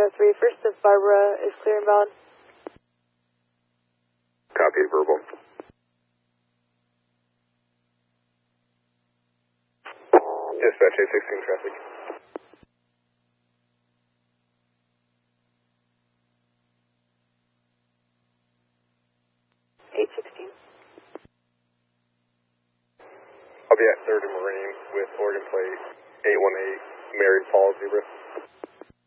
303. First of Barbara is clear and valid. Copy, verbal. Dispatch 816 traffic. I'll be at 3rd and Marine with Oregon plate 818, Mary Paul Zebra.